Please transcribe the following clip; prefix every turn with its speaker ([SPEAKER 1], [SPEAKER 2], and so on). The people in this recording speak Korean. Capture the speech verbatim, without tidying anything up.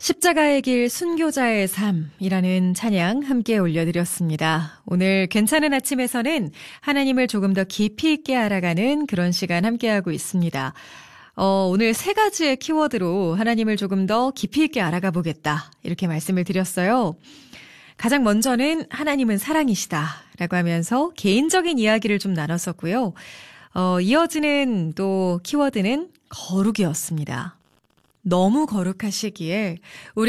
[SPEAKER 1] 십자가의 길 순교자의 삶이라는 찬양 함께 올려드렸습니다. 오늘 괜찮은 아침에서는 하나님을 조금 더 깊이 있게 알아가는 그런 시간 함께하고 있습니다. 어, 오늘 세 가지의 키워드로 하나님을 조금 더 깊이 있게 알아가 보겠다 이렇게 말씀을 드렸어요. 가장 먼저는 하나님은 사랑이시다 라고 하면서 개인적인 이야기를 좀 나눴었고요. 어, 이어지는 또 키워드는 거룩이었습니다. 너무 거룩하시기에 우리